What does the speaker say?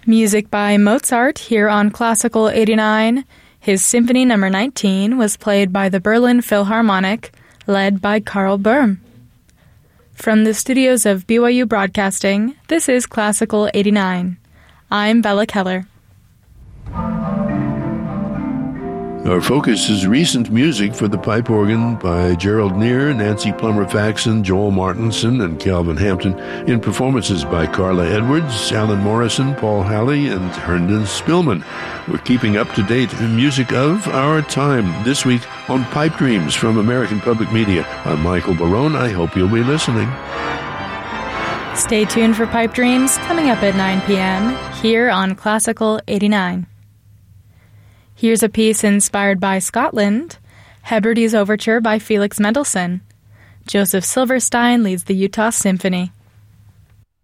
Music by Mozart here on Classical 89. His Symphony No. 19 was played by the Berlin Philharmonic, led by Karl Böhm. From the studios of BYU Broadcasting, this is Classical 89. I'm Bella Keller. Our focus is recent music for the pipe organ by Gerald Neer, Nancy Plummer-Faxon, Joel Martinson, and Calvin Hampton, in performances by Carla Edwards, Alan Morrison, Paul Halley, and Herndon Spillman. We're keeping up to date the music of our time this week on Pipe Dreams from American Public Media. I'm Michael Barone. I hope you'll be listening. Stay tuned for Pipe Dreams coming up at 9 p.m. here on Classical 89. Here's a piece inspired by Scotland, Hebrides Overture by Felix Mendelssohn. Joseph Silverstein leads the Utah Symphony.